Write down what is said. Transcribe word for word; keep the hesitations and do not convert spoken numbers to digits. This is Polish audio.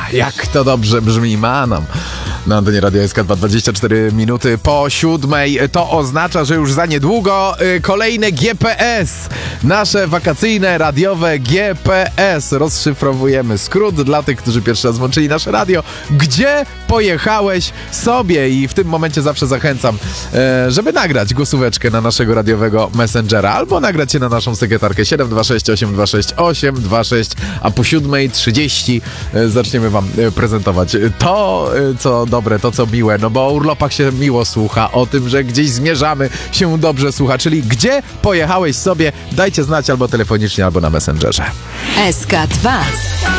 jak to dobrze brzmi, Manam. Na antenie Radia S K dwa, dwadzieścia cztery minuty po siódmej. To oznacza, że już za niedługo y, kolejne G P S. Nasze wakacyjne, radiowe G P S. Rozszyfrowujemy skrót dla tych, którzy pierwszy raz włączyli nasze radio. Gdzie pojechałeś sobie? I w tym momencie zawsze zachęcam, y, żeby nagrać głosóweczkę na naszego radiowego Messengera albo nagrać się na naszą sekretarkę siedem dwa sześć osiem dwa sześć osiem dwa sześć, a po siódmej trzydzieści y, zaczniemy wam y, prezentować to, y, co dobre, to co miłe, no bo o urlopach się miło słucha, o tym, że gdzieś zmierzamy się dobrze słucha, czyli gdzie pojechałeś sobie, dajcie znać albo telefonicznie, albo na Messengerze. S K dwa.